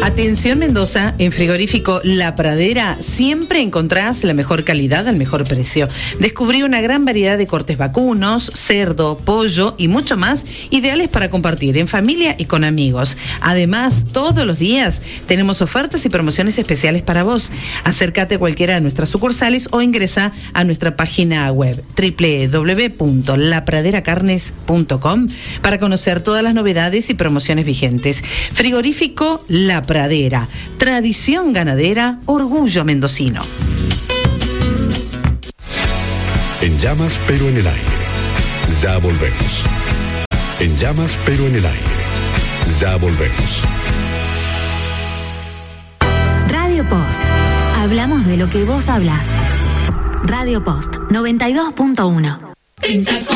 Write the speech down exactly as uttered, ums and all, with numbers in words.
Atención Mendoza, en Frigorífico La Pradera siempre encontrás la mejor calidad al mejor precio. Descubrí una gran variedad de cortes vacunos, cerdo, pollo y mucho más, ideales para compartir en familia y con amigos. Además, todos los días tenemos ofertas y promociones especiales para vos. Acércate a cualquiera de nuestras sucursales o ingresa a nuestra página web doble u doble u doble u punto la pradera carnes punto com para conocer todas las novedades y promociones vigentes. Frigorífico La Pradera, tradición ganadera, orgullo mendocino. En llamas pero en el aire. Ya volvemos. En llamas pero en el aire. Ya volvemos. Radio Post. Hablamos de lo que vos hablás. Radio Post noventa y dos punto uno.